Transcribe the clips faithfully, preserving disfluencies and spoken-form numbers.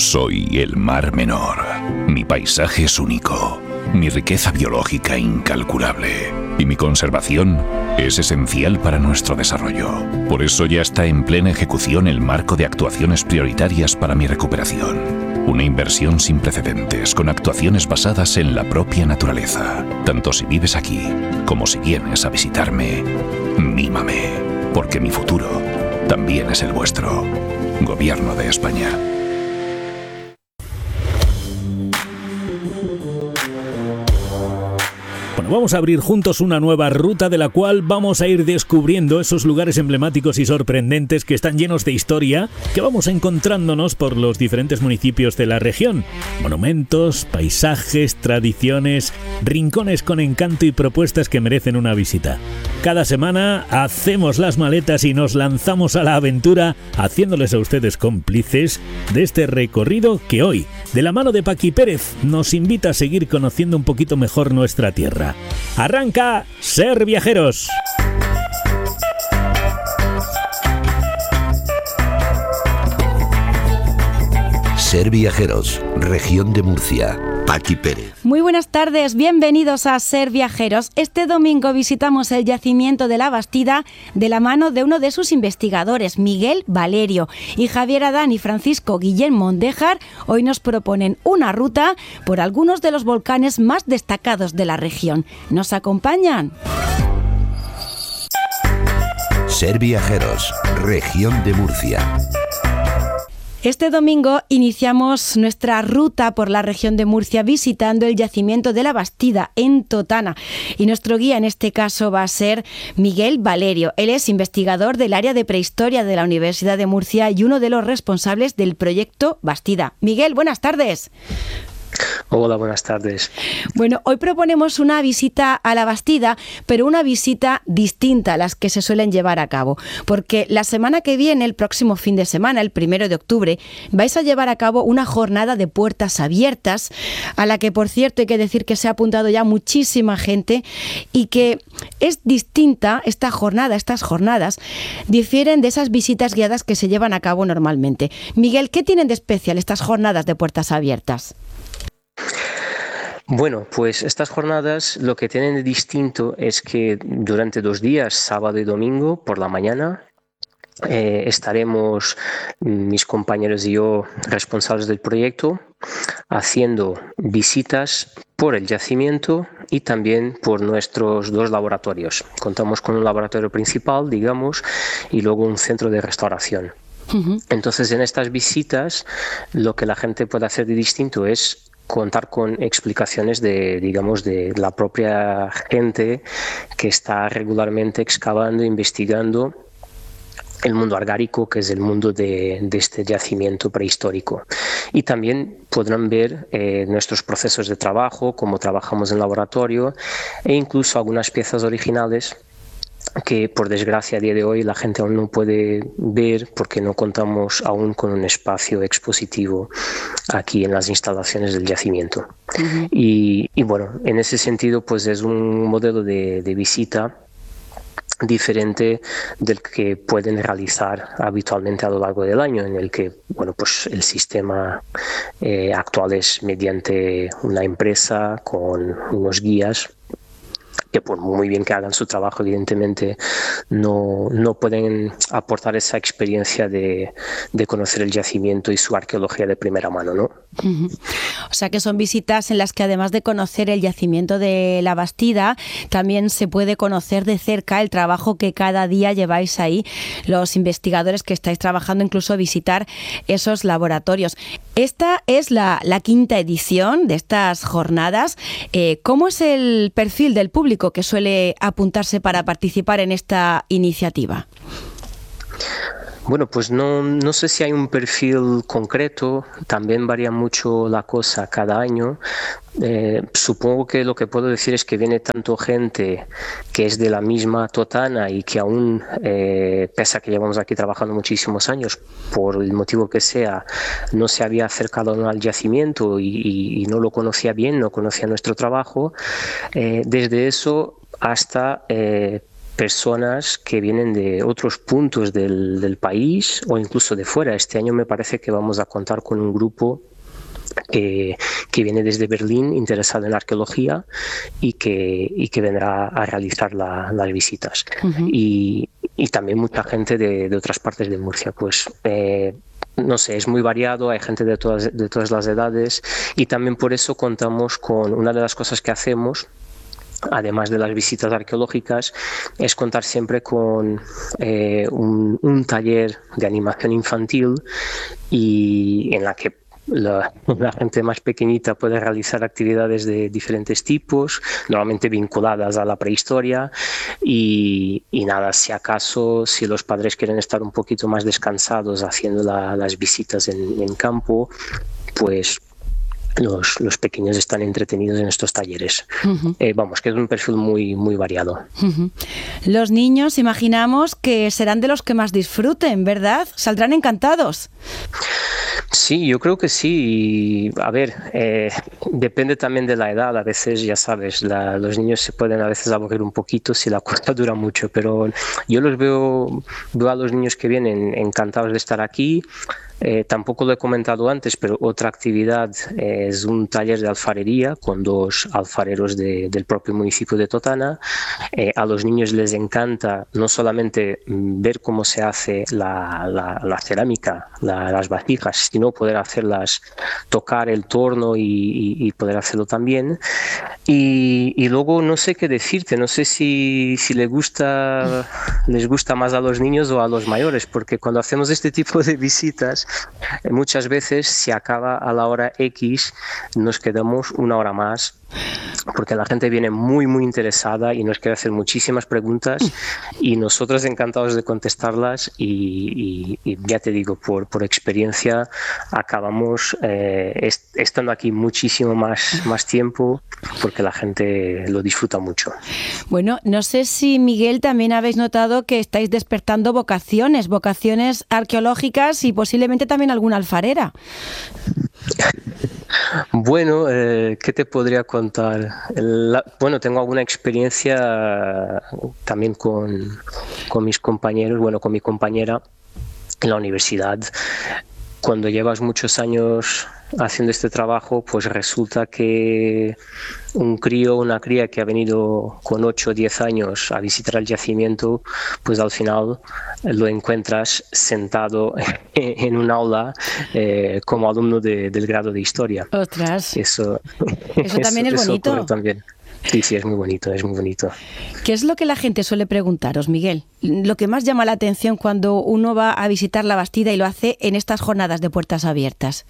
Soy el Mar Menor. Mi paisaje es único, mi riqueza biológica incalculable y mi conservación es esencial para nuestro desarrollo. Por eso ya está en plena ejecución el marco de actuaciones prioritarias para mi recuperación. Una inversión sin precedentes, con actuaciones basadas en la propia naturaleza. Tanto si vives aquí, como si vienes a visitarme, mímame, porque mi futuro también es el vuestro. Gobierno de España. Vamos a abrir juntos una nueva ruta de la cual vamos a ir descubriendo esos lugares emblemáticos y sorprendentes que están llenos de historia, que vamos encontrándonos por los diferentes municipios de la región. Monumentos, paisajes, tradiciones, rincones con encanto y propuestas que merecen una visita. Cada semana hacemos las maletas y nos lanzamos a la aventura, haciéndoles a ustedes cómplices de este recorrido que hoy, de la mano de Paqui Pérez, nos invita a seguir conociendo un poquito mejor nuestra tierra. Arranca Ser Viajeros. Ser Viajeros, región de Murcia. Paqui Pérez. Muy buenas tardes, bienvenidos a Ser Viajeros. Este domingo visitamos el yacimiento de La Bastida de la mano de uno de sus investigadores, Miguel Valerio, y Javier Adán y Francisco Guillén Mondéjar. Hoy nos proponen una ruta por algunos de los volcanes más destacados de la región. ¿Nos acompañan? Ser Viajeros, región de Murcia. Este domingo iniciamos nuestra ruta por la región de Murcia visitando el yacimiento de La Bastida en Totana, y nuestro guía en este caso va a ser Miguel Valerio. Él es investigador del área de prehistoria de la Universidad de Murcia y uno de los responsables del proyecto Bastida. Miguel, buenas tardes. Hola, buenas tardes. Bueno, hoy proponemos una visita a La Bastida, pero una visita distinta a las que se suelen llevar a cabo, porque la semana que viene, el próximo fin de semana, el primero de octubre, vais a llevar a cabo una jornada de puertas abiertas, a la que, por cierto, hay que decir que se ha apuntado ya muchísima gente y que es distinta esta jornada, estas jornadas difieren de esas visitas guiadas que se llevan a cabo normalmente. Miguel, ¿qué tienen de especial estas jornadas de puertas abiertas? Bueno, pues estas jornadas lo que tienen de distinto es que durante dos días, sábado y domingo, por la mañana, eh, estaremos mis compañeros y yo, responsables del proyecto, haciendo visitas por el yacimiento y también por nuestros dos laboratorios. Contamos con un laboratorio principal, digamos, y luego un centro de restauración. Uh-huh. Entonces, en estas visitas, lo que la gente puede hacer de distinto es contar con explicaciones de, digamos, de la propia gente que está regularmente excavando, investigando el mundo argárico, que es el mundo de, de este yacimiento prehistórico. Y también podrán ver eh, nuestros procesos de trabajo, cómo trabajamos en laboratorio, e incluso algunas piezas originales que, por desgracia, a día de hoy la gente aún no puede ver porque no contamos aún con un espacio expositivo aquí en las instalaciones del yacimiento. Uh-huh. Y, y bueno, en ese sentido, pues es un modelo de, de visita diferente del que pueden realizar habitualmente a lo largo del año, en el que, bueno, pues el sistema eh, actual es mediante una empresa con unos guías que, por muy bien que hagan su trabajo, evidentemente no, no pueden aportar esa experiencia de, de conocer el yacimiento y su arqueología de primera mano, ¿no? Uh-huh. O sea que son visitas en las que, además de conocer el yacimiento de La Bastida, también se puede conocer de cerca el trabajo que cada día lleváis ahí los investigadores que estáis trabajando, incluso visitar esos laboratorios. Esta es la, la quinta edición de estas jornadas. Eh, ¿Cómo es el perfil del público que suele apuntarse para participar en esta iniciativa? Bueno, pues no, no sé si hay un perfil concreto, también varía mucho la cosa cada año. Eh, supongo que lo que puedo decir es que viene tanto gente que es de la misma Totana y que aún, eh, pese a que llevamos aquí trabajando muchísimos años, por el motivo que sea, no se había acercado al yacimiento y, y, y no lo conocía bien, no conocía nuestro trabajo. Eh, desde eso hasta... Eh, personas que vienen de otros puntos del, del país o incluso de fuera. Este año me parece que vamos a contar con un grupo que, que viene desde Berlín interesado en arqueología y que, y que vendrá a realizar la, las visitas. Uh-huh. y, y también mucha gente de, de otras partes de Murcia. Pues eh, no sé, es muy variado, hay gente de todas, de todas las edades, y también por eso contamos con una de las cosas que hacemos, además de las visitas arqueológicas, es contar siempre con eh, un, un taller de animación infantil y en la que La, la gente más pequeñita puede realizar actividades de diferentes tipos, normalmente vinculadas a la prehistoria, y, y nada, si acaso, si los padres quieren estar un poquito más descansados haciendo la, las visitas en, en campo, pues Los, los pequeños están entretenidos en estos talleres. Uh-huh. Eh, vamos, que es un perfil muy, muy variado. Uh-huh. Los niños, imaginamos que serán de los que más disfruten, ¿verdad? Saldrán encantados. Sí, yo creo que sí. A ver, eh, depende también de la edad. A veces, ya sabes, la, los niños se pueden a veces aburrir un poquito si la cuesta dura mucho, pero yo los veo, veo a los niños que vienen encantados de estar aquí. Eh, tampoco lo he comentado antes, pero otra actividad eh, es un taller de alfarería con dos alfareros de, del propio municipio de Totana. Eh, a los niños les encanta no solamente ver cómo se hace la, la, la cerámica, la, las vasijas, sino poder hacerlas, tocar el torno y, y, y poder hacerlo también. Y, y luego no sé qué decirte, no sé si, si les gusta, les gusta más a los niños o a los mayores, porque cuando hacemos este tipo de visitas, muchas veces se acaba a la hora X, nos quedamos una hora más, porque la gente viene muy muy interesada y nos quiere hacer muchísimas preguntas y nosotros encantados de contestarlas, y, y, y ya te digo, por, por experiencia acabamos eh, est- estando aquí muchísimo más, más tiempo, porque la gente lo disfruta mucho. Bueno, no sé si, Miguel, también habéis notado que estáis despertando vocaciones, vocaciones arqueológicas y posiblemente también alguna alfarera. Bueno, eh, ¿qué te podría contar? La, bueno, tengo alguna experiencia también con, con mis compañeros, bueno, con mi compañera en la universidad. Cuando llevas muchos años haciendo este trabajo, pues resulta que un crío, una cría que ha venido con ocho o diez años a visitar el yacimiento, pues al final lo encuentras sentado en un aula eh, como alumno de, del grado de historia. ¡Ostras! Eso, eso también eso, es bonito. Eso también. Sí, sí, es muy bonito, es muy bonito. ¿Qué es lo que la gente suele preguntaros, Miguel? Lo que más llama la atención cuando uno va a visitar la Bastida y lo hace en estas jornadas de puertas abiertas.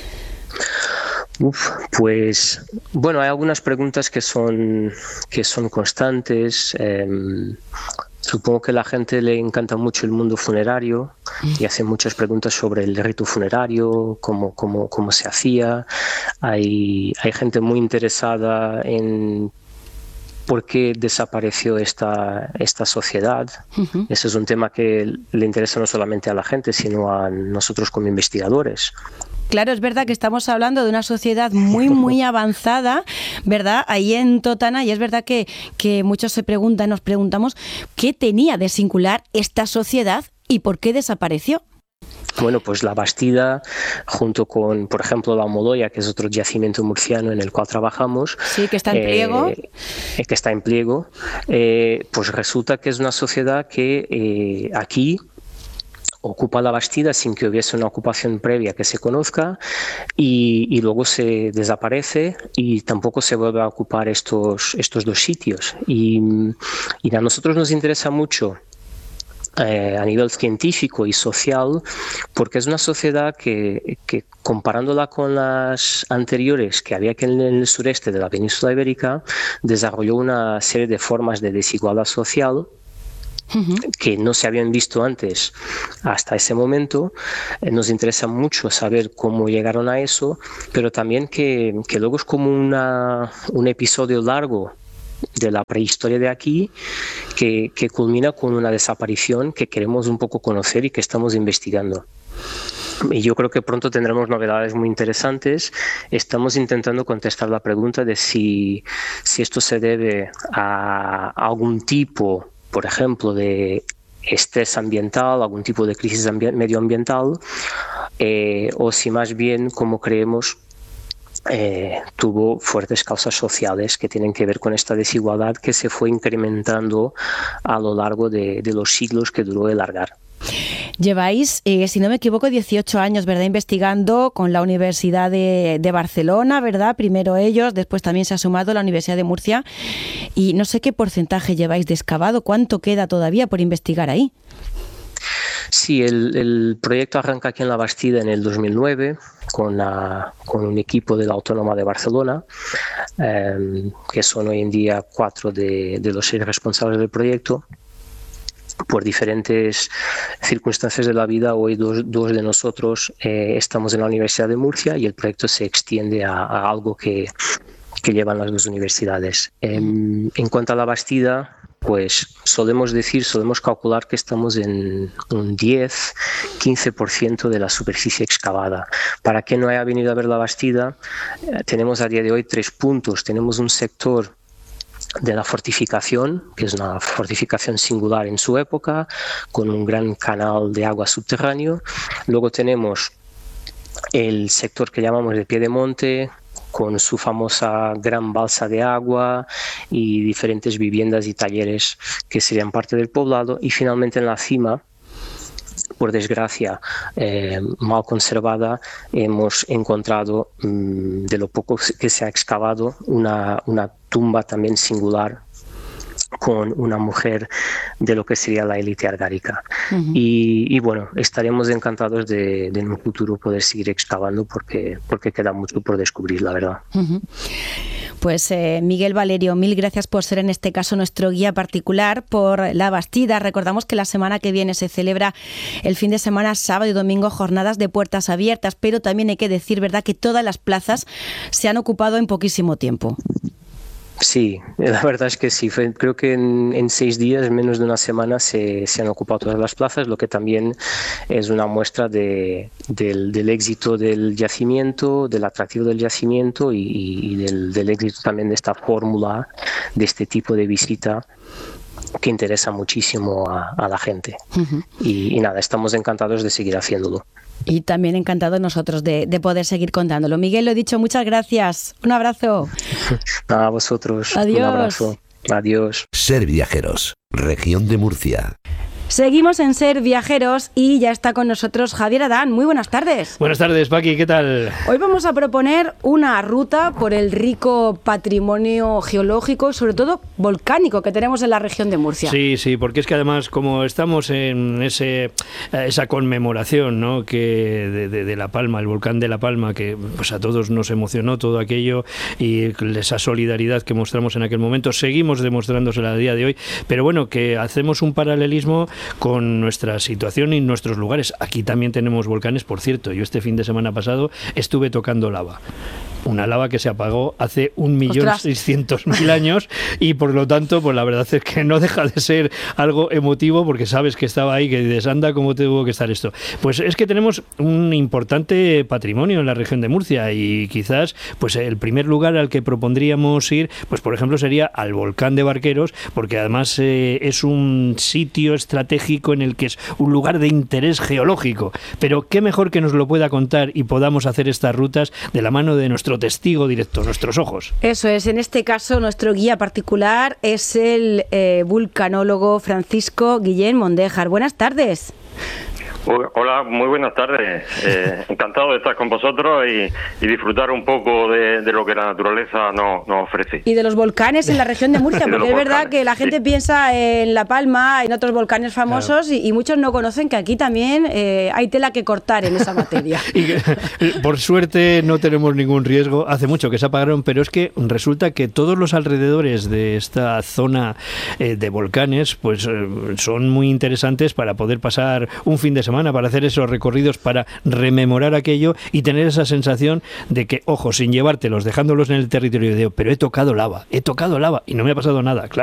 Uf, pues bueno, hay algunas preguntas que son que son constantes. Eh, supongo que a la gente le encanta mucho el mundo funerario y hace muchas preguntas sobre el rito funerario, cómo, cómo, cómo se hacía. Hay, hay gente muy interesada en por qué desapareció esta, esta sociedad. Uh-huh. Ese es un tema que le interesa no solamente a la gente, sino a nosotros como investigadores. Claro, es verdad que estamos hablando de una sociedad muy, muy avanzada, ¿verdad? Ahí en Totana, y es verdad que, que muchos se preguntan, nos preguntamos, ¿qué tenía de singular esta sociedad y por qué desapareció? Bueno, pues la Bastida, junto con, por ejemplo, la Almoloya, que es otro yacimiento murciano en el cual trabajamos. Sí, que está en pliego. Eh, que está en pliego. Eh, pues resulta que es una sociedad que eh, aquí ocupa la Bastida sin que hubiese una ocupación previa que se conozca, y, y luego se desaparece y tampoco se vuelve a ocupar estos, estos dos sitios. Y, y a nosotros nos interesa mucho Eh, a nivel científico y social, porque es una sociedad que, que comparándola con las anteriores que había aquí en el sureste de la península ibérica, desarrolló una serie de formas de desigualdad social uh-huh. que no se habían visto antes hasta ese momento. Eh, nos interesa mucho saber cómo llegaron a eso, pero también que, que luego es como una, un episodio largo de la prehistoria de aquí que, que culmina con una desaparición que queremos un poco conocer y que estamos investigando. Y yo creo que pronto tendremos novedades muy interesantes. Estamos intentando contestar la pregunta de si, si esto se debe a algún tipo por ejemplo, de estrés ambiental, algún tipo de crisis ambi- medioambiental, eh, o si más bien, como creemos, eh, tuvo fuertes causas sociales que tienen que ver con esta desigualdad que se fue incrementando a lo largo de, de los siglos que duró el Algar. Lleváis, eh, si no me equivoco, dieciocho años, ¿verdad?, investigando con la Universidad de, de Barcelona, ¿verdad? Primero ellos, después también se ha sumado la Universidad de Murcia. Y no sé qué porcentaje lleváis de excavado, ¿cuánto queda todavía por investigar ahí? Sí, el, el proyecto arranca aquí en La Bastida en el dos mil nueve con, la, con un equipo de la Autónoma de Barcelona, eh, que son hoy en día cuatro de, de los seis responsables del proyecto. Por diferentes circunstancias de la vida, hoy dos, dos de nosotros eh, estamos en la Universidad de Murcia y el proyecto se extiende a, a algo que, que llevan las dos universidades. Eh, en cuanto a La Bastida, pues solemos decir, solemos calcular que estamos en un diez a quince por ciento de la superficie excavada. Para quien no haya venido a ver La Bastida, eh, tenemos a día de hoy tres puntos. Tenemos un sector de la fortificación, que es una fortificación singular en su época, con un gran canal de agua subterráneo. Luego tenemos el sector que llamamos de Piedemonte, con su famosa gran balsa de agua y diferentes viviendas y talleres que serían parte del poblado. Y finalmente en la cima, por desgracia, eh, mal conservada, hemos encontrado, mmm, de lo poco que se ha excavado, una, una tumba también singular con una mujer de lo que sería la élite argárica. Uh-huh. y, y bueno, estaremos encantados de, de en un futuro poder seguir excavando porque, porque queda mucho por descubrir, la verdad. Uh-huh. Pues eh, Miguel Valerio, mil gracias por ser en este caso nuestro guía particular por La Bastida. Recordamos que la semana que viene se celebra el fin de semana, sábado y domingo, jornadas de puertas abiertas, pero también hay que decir, ¿verdad?, que todas las plazas se han ocupado en poquísimo tiempo. Sí, la verdad es que sí. Creo que en, en seis días, menos de una semana, se, se han ocupado todas las plazas, lo que también es una muestra de, del, del éxito del yacimiento, del atractivo del yacimiento y, y del, del éxito también de esta fórmula, de este tipo de visita que interesa muchísimo a, a la gente. Uh-huh. Y, y nada, estamos encantados de seguir haciéndolo. Y también encantados nosotros de, de poder seguir contándolo. Miguel, lo he dicho, muchas gracias. Un abrazo. A vosotros. Adiós. Un abrazo. Adiós. Ser Viajeros, región de Murcia. Seguimos en Ser Viajeros y ya está con nosotros Javier Adán. Muy buenas tardes. Buenas tardes, Paqui, ¿qué tal? Hoy vamos a proponer una ruta por el rico patrimonio geológico, sobre todo volcánico, que tenemos en la región de Murcia. Sí, sí, porque es que además, como estamos en ese esa conmemoración, ¿no?, que de, de, de La Palma, el volcán de La Palma, que pues a todos nos emocionó todo aquello y esa solidaridad que mostramos en aquel momento, seguimos demostrándosela a día de hoy, pero bueno, que hacemos un paralelismo con nuestra situación y nuestros lugares. Aquí también tenemos volcanes, por cierto. Yo este fin de semana pasado estuve tocando lava. Una lava que se apagó hace un millón seiscientos mil años y por lo tanto, pues la verdad es que no deja de ser algo emotivo porque sabes que estaba ahí, que dices, anda, ¿cómo tuvo que estar esto? Pues es que tenemos un importante patrimonio en la región de Murcia y quizás pues el primer lugar al que propondríamos ir, pues por ejemplo sería al volcán de Barqueros, porque además eh, es un sitio estratégico en el que es un lugar de interés geológico. Pero qué mejor que nos lo pueda contar y podamos hacer estas rutas de la mano de nuestro testigo directo, nuestros ojos. Eso es, en este caso nuestro guía particular es el eh, vulcanólogo Francisco Guillén Mondéjar. Buenas tardes. Hola, muy buenas tardes. Eh, encantado de estar con vosotros y, y disfrutar un poco de, de lo que la naturaleza nos, nos ofrece. Y de los volcanes en la región de Murcia, porque es verdad que la gente sí. piensa en La Palma, en otros volcanes famosos, claro. y, y muchos no conocen que aquí también eh, hay tela que cortar en esa materia. Y que, por suerte no tenemos ningún riesgo. Hace mucho que se apagaron, pero es que resulta que todos los alrededores de esta zona eh, de volcanes pues eh, son muy interesantes para poder pasar un fin de semana, para hacer esos recorridos, para rememorar aquello y tener esa sensación de que, ojo, sin llevártelos, dejándolos en el territorio, de, pero he tocado lava, he tocado lava y no me ha pasado nada, claro.